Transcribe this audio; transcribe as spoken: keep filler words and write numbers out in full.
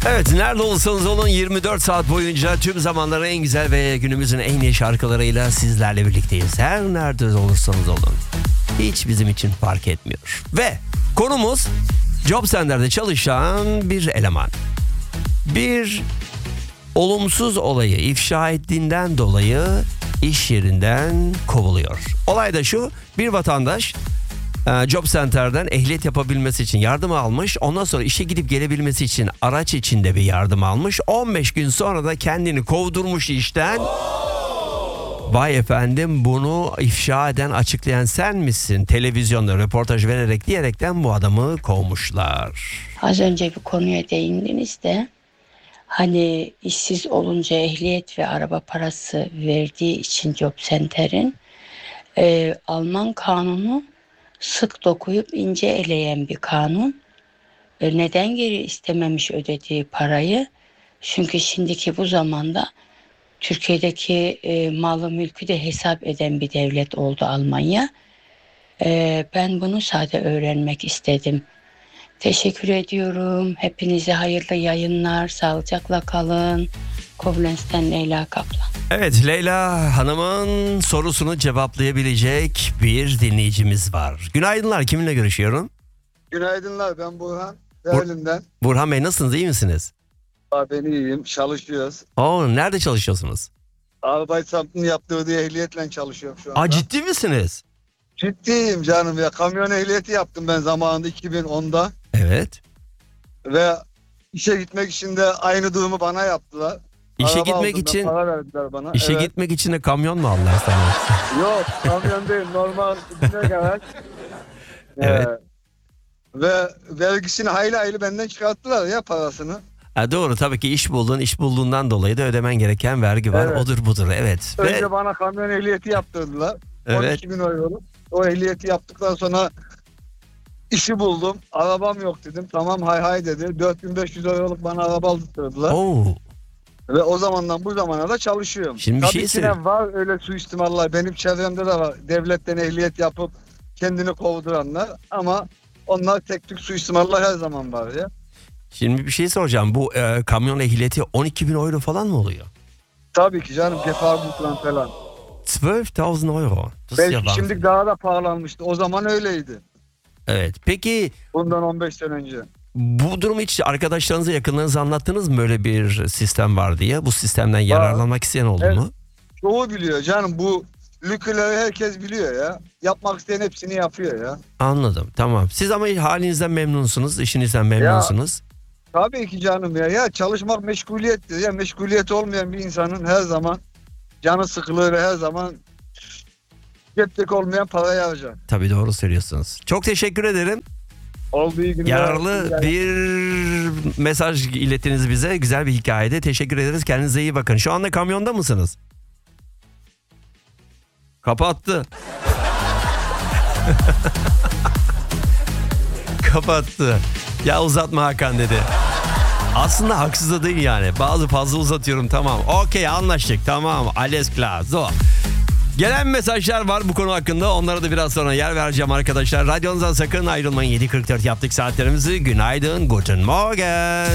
Evet, nerede olursanız olun yirmi dört saat boyunca tüm zamanların en güzel ve günümüzün en iyi şarkılarıyla sizlerle birlikteyiz. Her nerede olursanız olun. Hiç bizim için fark etmiyor. Ve konumuz Job Center'de çalışan bir eleman. Bir olumsuz olayı ifşa ettiğinden dolayı iş yerinden kovuluyor. Olay da şu: bir vatandaş Job Center'den ehliyet yapabilmesi için yardım almış. Ondan sonra işe gidip gelebilmesi için araç içinde bir yardım almış. on beş gün sonra da kendini kovdurmuş işten. Vay efendim, bunu ifşa eden, açıklayan sen misin? Televizyonda röportaj vererek diyerekten bu adamı kovmuşlar. Az önce bir konuya değindiniz de hani işsiz olunca ehliyet ve araba parası verdiği için Job Center'in e, Alman kanunu sık dokuyup ince eleyen bir kanun. E, neden geri istememiş ödediği parayı? Çünkü şimdiki bu zamanda Türkiye'deki e, malı mülkü de hesap eden bir devlet oldu Almanya. E, ben bunu sadece öğrenmek istedim. Teşekkür ediyorum. Hepinize hayırlı yayınlar. Sağlıcakla kalın. Koblenz'den Leyla Kaplan. Evet, Leyla Hanım'ın sorusunu cevaplayabilecek bir dinleyicimiz var. Günaydınlar, kiminle görüşüyorum? Günaydınlar, ben Burhan. Berlin'den. Burhan Bey, nasılsınız, iyi misiniz? Ben iyiyim, çalışıyoruz. Oo, nerede çalışıyorsunuz? Arbeitsamt'ın yaptırdığı ehliyetle çalışıyorum şu anda. Aa, ciddi misiniz? Ciddiyim canım ya. Kamyon ehliyeti yaptım ben zamanında iki bin onda. Evet. Ve işe gitmek için de aynı durumu bana yaptılar. İşe Araba gitmek aldım, için para verdiler bana. işe Evet. gitmek için de kamyon mu aldılar sana? Yok, kamyon değil, normal binek araç. Evet. Ee, ve vergisini hayli hayli benden çıkarttılar ya, parasını. Ha, doğru, tabii ki iş buldun, iş bulduğundan dolayı da ödemen gereken vergi var. Evet. Odur budur, evet. Önce Ve bana kamyon ehliyeti yaptırdılar. Evet. on iki bin euro. O ehliyeti yaptıktan sonra işi buldum. Arabam yok dedim. Tamam, hay hay dedi. dört bin beş yüz euroluk bana araba aldırdılar. Oo, Ve o zamandan bu zamana da çalışıyorum. Şimdi bir Tabii şey ki söyleyeyim. de var öyle suistimallar. Benim çevremde de var. Devletten ehliyet yapıp kendini kovduranlar. Ama onlar tek tük suistimallar her zaman var ya. şimdi bir şey soracağım. Bu e, kamyon ehliyeti on iki bin euro falan mı oluyor? Tabii ki canım, Gefahrgutplan falan. on iki bin euro. Das ist ya Belki Wahnsinn. şimdi daha da pahalanmıştı. O zaman öyleydi. Evet. Peki Bundan on beş sene önce. bu durumu hiç arkadaşlarınıza, yakınlarınıza anlattınız mı, böyle bir sistem var diye? Bu sistemden yararlanmak isteyen oldu Evet. mu? Çoğu biliyor canım, bu lüküleri herkes biliyor ya. Yapmak isteyen hepsini yapıyor ya. Anladım, tamam. Siz ama halinizden memnunsunuz, işinizden memnunsunuz. Tabii ki canım ya. Ya çalışmak meşguliyettir. Ya meşguliyet olmayan bir insanın her zaman canı sıkılır ve her zaman ceptek olmayan parayı harcar. Tabii, doğru söylüyorsunuz. Çok teşekkür ederim. Oldu, iyi günler. Yararlı bir mesaj ilettiniz bize. Güzel bir hikayede. Teşekkür ederiz. Kendinize iyi bakın. Şu anda kamyonda mısınız? Kapattı. Kapattı. Ya uzatma Hakan dedi. Aslında haksız da değil yani. Bazı fazla uzatıyorum, tamam. Okey, anlaştık, tamam. Alles klar. So. Gelen mesajlar var bu konu hakkında. Onlara da biraz sonra yer vereceğim arkadaşlar. Radyonuzdan sakın ayrılmayın. yedi kırk dört yaptık saatlerimizi. Günaydın, guten Morgen.